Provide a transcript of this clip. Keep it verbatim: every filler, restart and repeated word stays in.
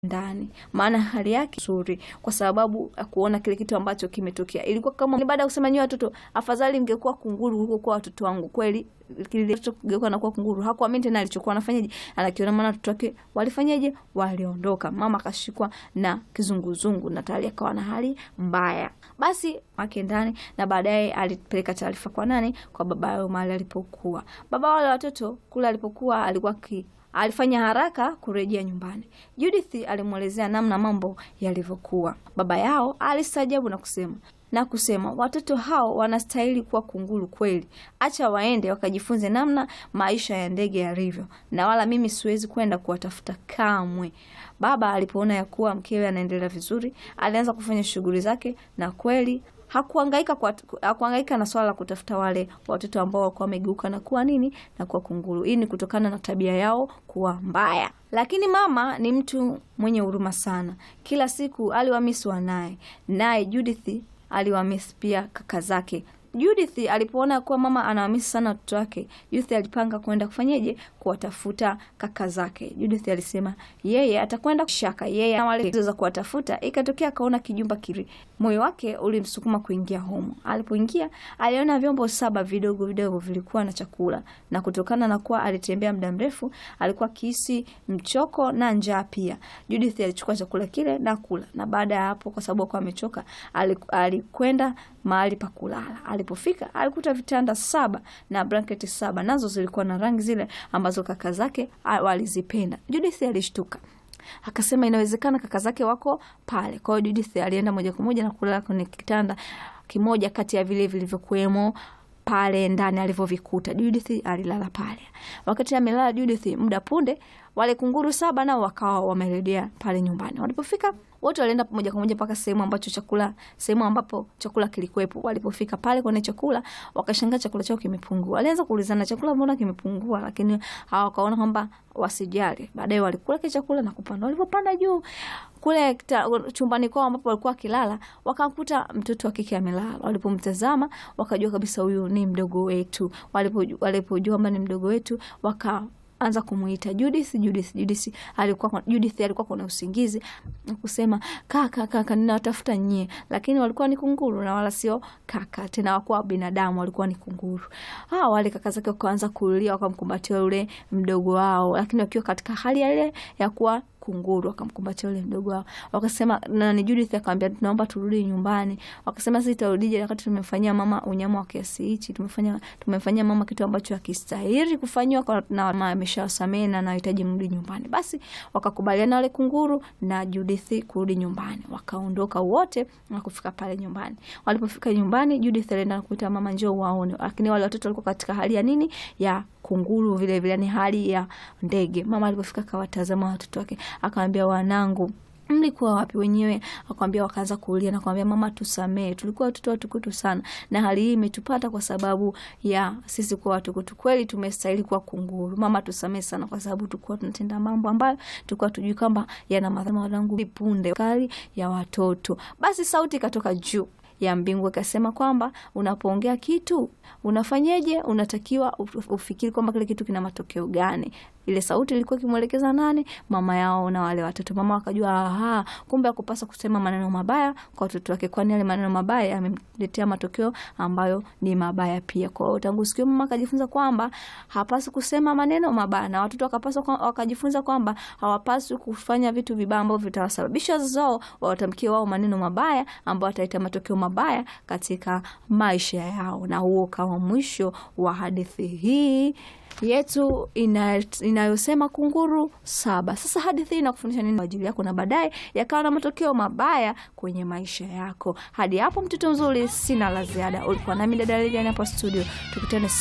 ndani, maana hali yake nzuri kwa sababu ya kuona kile kitu ambacho kimetokea. Ilikuwa kama ni baada ya kusema nyinyi watoto afadhali mngekuwa kunguru huko kwa watoto wangu. Kweli kile kitu kingekuwa na kuwa kunguru. Hakuamini tena alichokuwa anafanyaje, anakiona maana watoto wake walifanyaje, waliondoka. Mama akashikwa na kizunguzungu na tayari akawa na hali mbaya. Basi wake ndani na baadaye alipeleka taarifa kwa nani? Kwa baba yao mahali alipokuwa. Baba wale watoto kule alipokuwa alikuwa ki alifanya haraka kurejea nyumbani. Judith alimuelezea namna mambo yalivyokuwa. Baba yao alistajabu na kusema na kusema watoto hao wanastahili kuwa kunguru kweli. Acha waende wakajifunze namna maisha ya ndege yalivyo, na wala mimi siwezi kwenda kuwatafuta kamwe. Baba alipoona ya kuwa mkewe anaendelea vizuri, alianza kufanya shughuli zake, na kweli hakuhangaika kwa hakuhangaika na swala la kutafuta wale watoto ambao walikuwa wamegeuka na kuwa nini na kuwa kunguru. Hii ni kutokana na tabia yao kuwa mbaya. Lakini mama ni mtu mwenye huruma sana. Kila siku aliwamisi wanaye, naye Judith aliwamisi pia kaka zake. Judith alipoona kuwa mama anawamisi sana watoto wake, Judith alipanga kwenda kufanyaje, kuwatafuta kaka zake. Judith alisema yeye atakwenda kushaka yeye na wale za kuwatafuta. Ikatokea akaona kijumba kiri. Moyo wake ulimsukuma kuingia humo. Alipoingia aliona vyombo saba vidogo vidogo vilikuwa na chakula, na kutokana na kuwa alitembea muda mrefu alikuwa kisi mchoko na njaa pia. Judith alichukua chakula kile na kula, na baada ya hapo kwa sababu alikuwa amechoka alikwenda mahali pa kulala. Alipofika alikuta vitanda saba na blanketi saba, nazo zilikuwa na rangi zile ambazo kaka zake walizipenda. Judith alishtuka. Akasema inawezekana kaka zake wako pale. Kwa hiyo Judith alienda moja kwa moja na kulala kwenye kitanda kimoja kati ya vile vilivyokuwemo pale ndani alivyovikuta. Judith alilala pale. Wakati amelala Judith, muda punde wale kunguru saba nao wakawa wamerejea pale nyumbani. Walipofika wote walienda moja kwa moja paka sehemu ambacho chakula sehemu ambapo chakula kilikuwepo. Walipofika pale kwenye chakula wakashangaa chakula chao kimepungua. Walianza kuulizana chakula mbona kimepungua, lakini hawakaona kwamba wasijali. Baadaye walikula kile chakula na kupanda. Walipopanda juu kule chumbani kwao ambapo walikuwa kilala, wakakuta mtoto wa kike amelala. Walipomtazama wakajua kabisa huyu ni mdogo wetu. Walipojua walipojua kwamba ni mdogo wetu waka anza kumuita Judith Judith Judith alikuwa Judith alikuwa kuna usingizi kusema kaka kaka ninawatafuta nyie, lakini walikuwa ni kunguru na wala sio kaka tena, wakuwa binadamu, walikuwa ni kunguru. Ah, wale kaka zake wakaanza kulia wakamkumbatia yule mdogo wao, lakini wakiwa katika hali ile ya kuwa kunguru wakamkumbatia yule mdogo wao. Wakasema na ni Judith akamwambia tunaomba turudi nyumbani. Wakasema sisi tutarudije wakati tumemfanyia mama unyama wa kiasi hichi, tumefanya tumemfanyia mama kitu ambacho hakistahili kufanywa na mama ameshawasamehe na anahitaji mrudi nyumbani. Basi wakakubaliana wale kunguru na Judith kurudi nyumbani. Wakaondoka wote na kufika pale nyumbani. Walipofika nyumbani Judith alienda kuita mama njoo waone, lakini wale watoto walikuwa katika hali ya nini, ya kunguru vile vile, ni hali ya ndege. Mama alipofika akawatazama watoto wake akamwambia wanangu mlikuwa wapi wenyewe? Akamwambia wakaanza kulia na kumwambia mama tusamee, tulikuwa watoto watukutu sana na hali hii imetupata kwa sababu ya sisi kuwa watukutu, kweli tumestahili kuwa kunguru. Mama tusamee sana kwa sababu tulikuwa tunatenda mambo ambayo tulikuwa tujui kwamba yana madhara wanangu punde kali ya watoto. Basi sauti ikatoka juu ya mbingu akasema kwamba unapoongea kitu unafanyaje, unatakiwa ufikiri kwamba kile kitu kina matokeo gani. Ile sauti ilikuwa kimuelekeza nani? Mama yao na wale watoto. Mama wakajua aha, kumbe akupasa kusema maneno mabaya kwa watoto wake, kwani yale maneno mabaya yamemletea matokeo ambayo ni mabaya pia. Kwa hiyo tangu siku mama akajifunza kwamba hapaswi kusema maneno mabaya, na watoto wakapaswa wakajifunza kwamba hawapaswi kufanya vitu vibaya ambavyo vitawasababisha zao watamkie wao maneno mabaya ambayo ataleta matokeo mabaya katika maisha yao. Na huo kama mwisho wa hadithi hii yetu ina, inayosema kunguru saba. Sasa hadithi inakufundisha nini kwa ajili yako na baadaye yakawa na matokeo mabaya kwenye maisha yako. Hadi hapo mtoto mzuri, sina la ziada. Ulikuwa nami dada Lilian hapa studio. Tukutane